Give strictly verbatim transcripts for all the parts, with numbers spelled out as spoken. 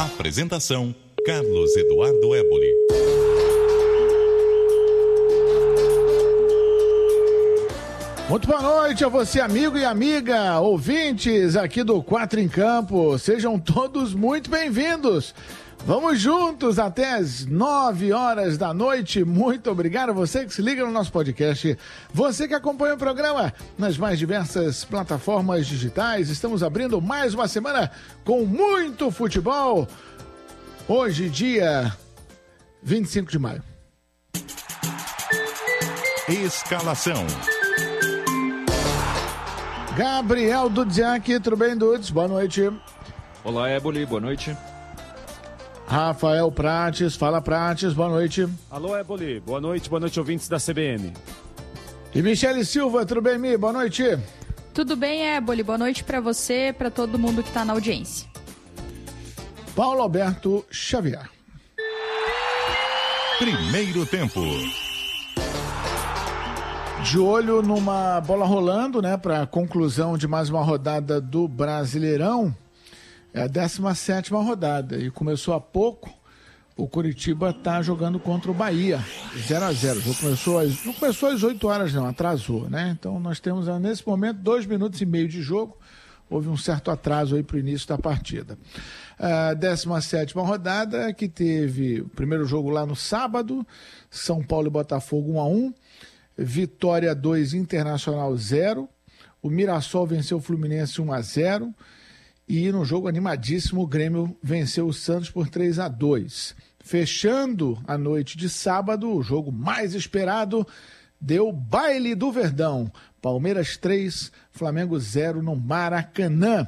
Apresentação: Carlos Eduardo Éboli. Muito boa noite a você, amigo e amiga, ouvintes aqui do Quatro em Campo. Sejam todos muito bem-vindos. Vamos juntos até as nove horas da noite. Muito obrigado a você que se liga no nosso podcast. Você que acompanha o programa nas mais diversas plataformas digitais. Estamos abrindo mais uma semana com muito futebol. Hoje, dia vinte e cinco de maio. Escalação. Gabriel Dudziak, tudo bem, Dudes? Boa noite. Olá, Éboli, boa noite. Rafael Prates, fala Prates, boa noite. Alô, Éboli, boa noite, boa noite, ouvintes da C B N. E Michele Silva, tudo bem, Mi? Boa noite. Tudo bem, Éboli, boa noite pra você, pra todo mundo que tá na audiência. Paulo Alberto Xavier. Primeiro tempo. De olho numa bola rolando, né, para a conclusão de mais uma rodada do Brasileirão. É a décima sétima rodada e começou há pouco. O Coritiba está jogando contra o Bahia, zero a zero. Já começou às, não começou às oito horas, não, atrasou, né? Então nós temos nesse momento dois minutos e meio de jogo. Houve um certo atraso aí para o início da partida. A décima sétima rodada, que teve o primeiro jogo lá no sábado, São Paulo e Botafogo um a um. Vitória dois, Internacional zero. O Mirassol venceu o Fluminense um a zero. E no jogo animadíssimo, o Grêmio venceu o Santos por três a dois. Fechando a noite de sábado, o jogo mais esperado, deu baile do Verdão. Palmeiras três, Flamengo zero no Maracanã.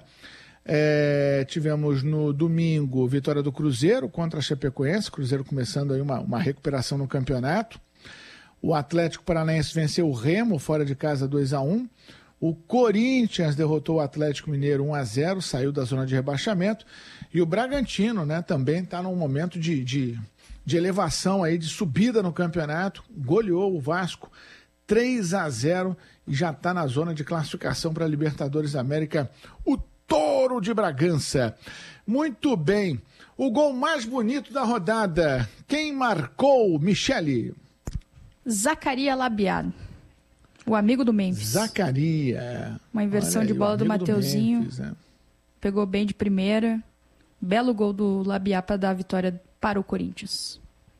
É, tivemos no domingo vitória do Cruzeiro contra a Chapecoense. Cruzeiro começando aí uma, uma recuperação no campeonato. O Atlético Paranaense venceu o Remo, fora de casa dois a um. O Corinthians derrotou o Atlético Mineiro um a zero, saiu da zona de rebaixamento. E o Bragantino, né, também está num momento de, de, de elevação, aí, de subida no campeonato. Goleou o Vasco três a zero e já está na zona de classificação para a Libertadores da América. O Touro de Bragança. Muito bem. O gol mais bonito da rodada. Quem marcou, Michele? Zacaria Labiado, o amigo do Memphis. Zacaria. Uma inversão aí, de bola do Mateuzinho. Do Memphis, né? Pegou bem de primeira. Belo gol do Labiá para dar a vitória para o Corinthians.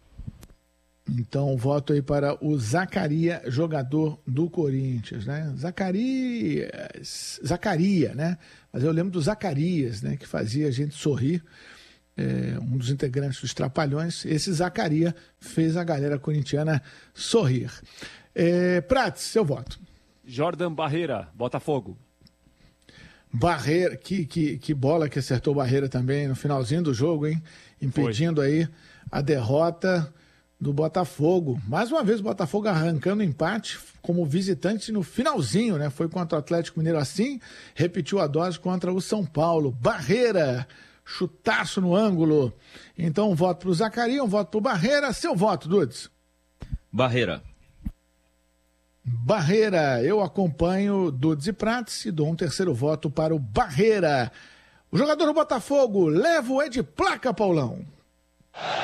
Então, voto aí para o Zacaria, jogador do Corinthians, né? Zacarias, Zacaria, né? Mas eu lembro do Zacarias, né? Que fazia a gente sorrir. É, um dos integrantes dos Trapalhões. Esse Zacaria fez a galera corintiana sorrir. É, Prates, seu voto. Jordan Barreira, Botafogo. Barreira, que, que, que bola que acertou Barreira também no finalzinho do jogo, hein? Impedindo Foi. aí a derrota do Botafogo. Mais uma vez o Botafogo arrancando empate como visitante no finalzinho, né? Foi contra o Atlético Mineiro assim, repetiu a dose contra o São Paulo. Barreira, chutaço no ângulo. Então um voto para o Zacaria, um voto para o Barreira. Seu voto, Dudes? Barreira. Barreira, eu acompanho Dudes e Prates e dou um terceiro voto para o Barreira. O jogador do Botafogo leva o é de placa, Paulão.